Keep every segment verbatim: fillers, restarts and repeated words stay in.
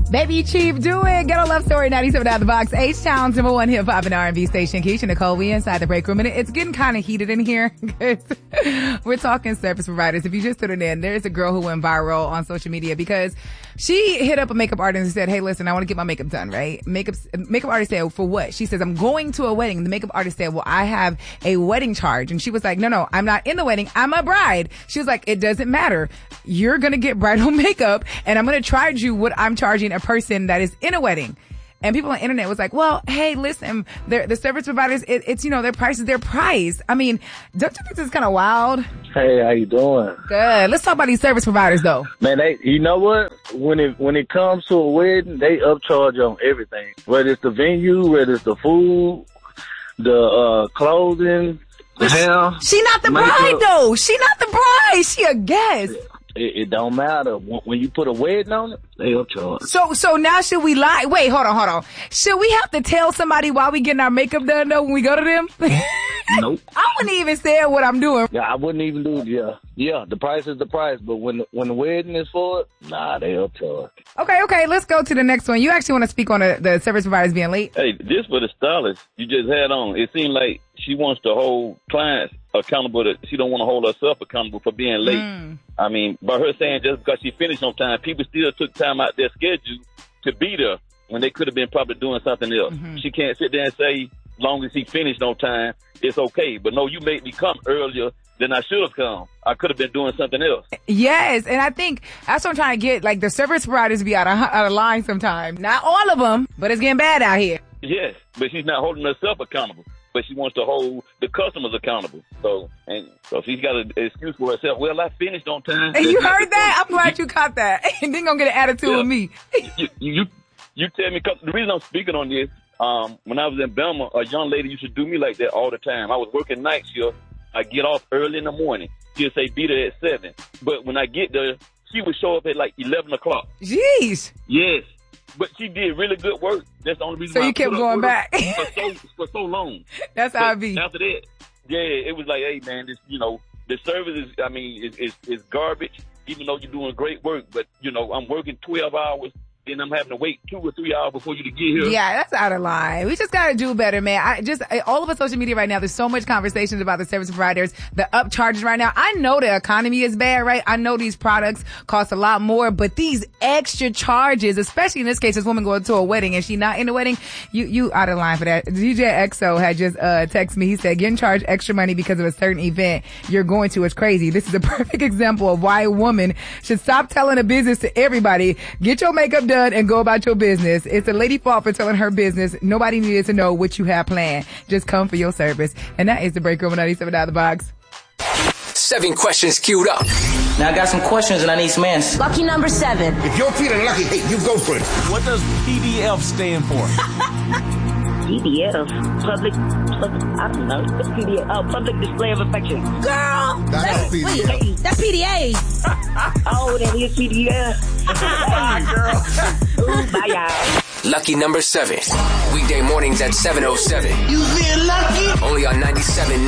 Baby Chief, do it. Get a love story, ninety-seven out of the box. H-Town's number one hip hop and R and B station. Keisha Nicole, we inside the break room. And it's getting kind of heated in here because we're talking service providers. If you just tuned in, there's a girl who went viral on social media because she hit up a makeup artist and said, hey, listen, I want to get my makeup done, right? Makeup, makeup artist said, for what? She says, I'm going to a wedding. The makeup artist said, well, I have a wedding charge. And she was like, no, no, I'm not in the wedding. I'm a bride. She was like, it doesn't matter. You're going to get bridal makeup and I'm going to charge you what I'm charging a person that is in a wedding. And people on the internet was like, well, hey, listen, the service providers, it, it's, you know, their price is their price. I mean, don't you think this is kind of wild? Hey, how you doing? Good. Let's talk about these service providers, though. Man, they, you know what? When it when it comes to a wedding, they upcharge on everything. Whether it's the venue, whether it's the food, the uh, clothing, the hair. She not the makeup. bride, though. She not the bride. She a guest. It, it don't matter. When you put a wedding on it, they upcharge. So, so now should we lie? Wait, hold on, hold on. Should we have to tell somebody while we getting our makeup done, though, when we go to them? Nope. I wouldn't even say what I'm doing. Yeah, I wouldn't even do it. Yeah. Yeah, the price is the price. But when the, when the wedding is for it, nah, they upcharge. Okay, okay. Let's go to the next one. You actually want to speak on the, the service providers being late? Hey, this for the stylist you just had on. It seemed like she wants to hold clients accountable. To, she don't want to hold herself accountable for being late. Mm. I mean, by her saying just because she finished on time, people still took time out their schedule to be there when they could have been probably doing something else. Mm-hmm. She can't sit there and say, long as he finished on time, it's okay. But no, you made me come earlier than I should have come. I could have been doing something else. Yes, and I think that's what I'm trying to get. Like, the service providers be out of, out of line sometimes. Not all of them, but it's getting bad out here. Yes, but she's not holding herself accountable. But she wants to hold the customers accountable. So, and so she's got an excuse for herself. Well, I finished on time. And you heard that? I'm glad you caught that. And then gonna get an attitude yeah. with me. you, you, you tell me, cause the reason I'm speaking on this, um, when I was in Belma, a young lady used to do me like that all the time. I was working night shift. I get off early in the morning. She'll say, be there at seven. But when I get there, she would show up at like eleven o'clock. Jeez. Yes. But she did really good work. That's the only reason so why you I kept put going back for so for so long. That's but how it be. After that, yeah, it was like, hey man, this you know the service is I mean is is, is garbage. Even though you're doing great work, but you know I'm working twelve hours. Then I'm having to wait two or three hours before you to get here. Yeah, that's out of line. We just gotta do better, man. I just, all over social media right now, there's so much conversations about the service providers, the upcharges right now. I know the economy is bad, right? I know these products cost a lot more, but these extra charges, especially in this case, this woman going to a wedding and she not in the wedding, you, you out of line for that. D J X O had just, uh, texted me. He said, getting charged extra money because of a certain event you're going to is crazy. This is a perfect example of why a woman should stop telling a business to everybody, get your makeup done and go about your business. It's a lady fault for telling her business. Nobody needed to know what you have planned. Just come for your service. And that is the break room ninety-seven out of the box. Seven questions queued up. Now I got some questions and I need some answers. Lucky number seven. If you're feeling lucky, hey, you go for it. What does P D F stand for? P D F, public, public, I don't know. What's P D F? Oh, public display of affection. Girl, that's P D F. Wait, that's P D A. Oh, that is P D F. Bye, girl. Ooh, bye, y'all. Lucky number seven. Weekday mornings at seven oh seven. You feel lucky? Only on ninety-seven.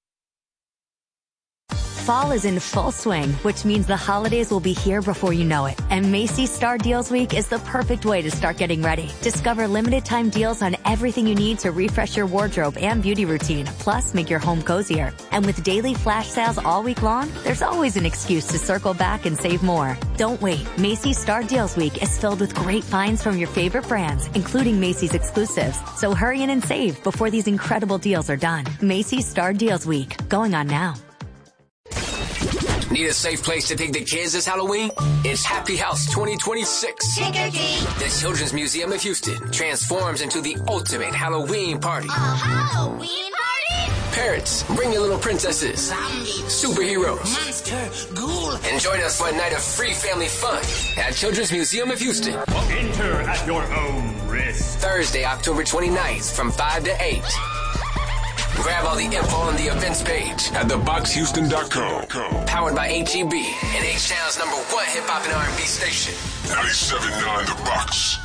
Fall is in full swing, which means the holidays will be here before you know it. And Macy's Star Deals Week is the perfect way to start getting ready. Discover limited time deals on everything you need to refresh your wardrobe and beauty routine, plus make your home cozier. And with daily flash sales all week long, there's always an excuse to circle back and save more. Don't wait. Macy's Star Deals Week is filled with great finds from your favorite brands, including Macy's exclusives. So hurry in and save before these incredible deals are done. Macy's Star Deals Week, going on now. Need a safe place to take the kids this Halloween? It's Happy House twenty twenty-six. The Children's Museum of Houston transforms into the ultimate Halloween party. A Halloween party? Parents, bring your little princesses, Zombies, superheroes, monster, ghoul, and join us for a night of free family fun at Children's Museum of Houston. Enter at your own risk. Thursday, October twenty-ninth from five to eight. Grab all the info on the events page at the box houston dot com. Powered by H E B and H-Town's number one hip-hop and R and B station. ninety-seven point nine The Box.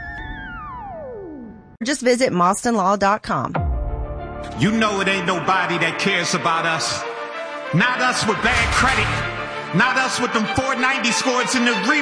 Just visit Moston Law dot com. You know it ain't nobody that cares about us. Not us with bad credit. Not us with them four ninety scores in the rebound.